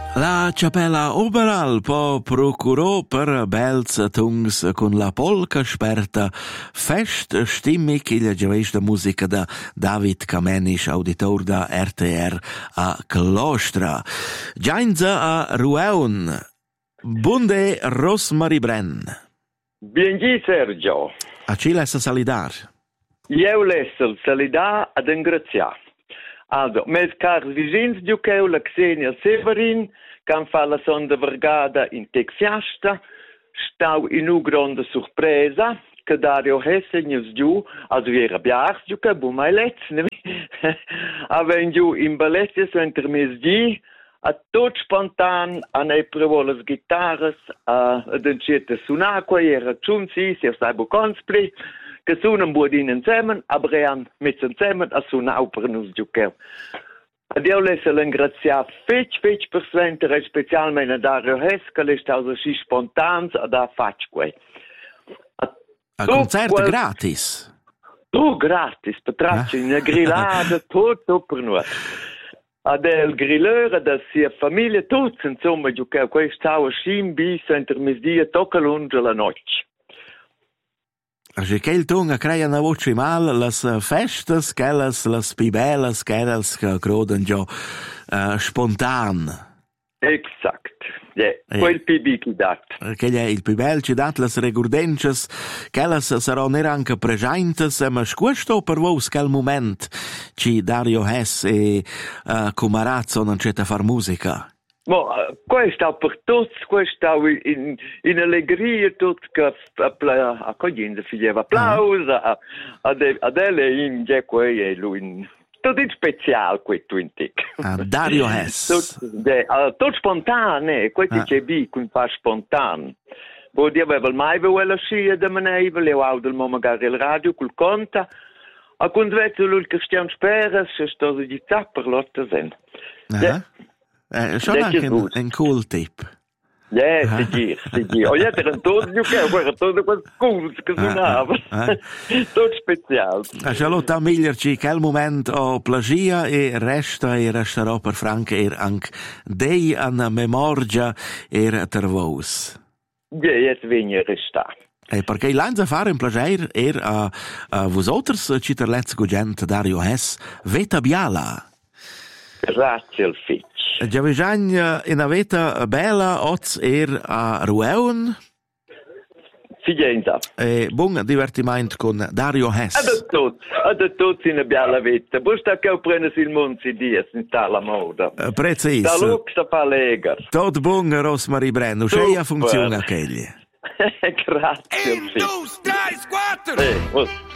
La Cappella Oberal po procurò per bels tungs con la polca sperta fest stimmig il giaveix de musica da David Kamenisch, auditor da RTR a Klostra. Giainza a Rueun. Bunde Rosmarie Brenn. Biengi Sergio. A ci lessa salidar? Io lessa salidar ad ingrazia. Also, mes cars vigins giucheu la Xenia Severin, can fa la sonda vergada in Texiasta, stau in u grande surpresa, che Dario Hesse neus giù, also era biars giuca, bu mai letz, ne? Aven giù in balletti so intermes gi, a tot spontan, a ne prevo las guitarras, a denciete sunaque, era ciunzi, si stai bu conspli, che sunan buodin insieme, abrean mit insieme a sunau per nus giucheu. Ad io lesse l'ingrazia fetch persenter, specialmente a Dario Hess, che le stau si spontans ad a facque. A concert gratis? Tu gratis, petracci, una grillada, tutto per noi. Ad el grilleur, ad sia famiglia, tutti, insomma, giucheu, quest'au a scim bis, intermesdia, tocca lunge la noce. Che quel tung a crea una voce mal, las festas, quelles, las pibelas, quelles che croden già spontan. Exact. Quel pibi chi dat. Quel è il pibel ci dat las regurdences, quelles saranno anche presentes, ma questo per voi quel moment ci Dario Hess e Comarazzo non c'è da far musica. Ma questo per tutti, questo in allegria, tutto che a coglienza faceva applauso, ad ele in già qui e lui, tutto in speciale questo in tic. Dario Hess. Tutto spontaneo, questo c'è bi, con fa spontaneo. Vuol dire, aveva mai quella scia da maneva, le ho del magari il radio, col conta, a quando vedo lui Cristian Speras, se sto di zapper, lotta sen. Schon anche un cool tip. Sì. Oh, ja, era tutto era tutto qualcosa che suonava. Tutto speciale. Charlotte Millerci, quel moment o plagia e resta e resterà per Frank anche dei an memorgia tervous. Jetzt venir resta. Perché l'anza fare un plager a vosotros, citerlets gugent Dario Hess, veta biala. Grazie al fitch. Giavejagn in aveta bella oz a Rueun. Figenza. Buon divertimento con Dario Hess. Ad tutti in bella vita. Busta che prende il monzi dies in tala moda. Precis. Da luxa pa lega. Tot buon Rosmarie Brenn. Usceia funziona aquegli. Grazie. 1, 2, 3, 4.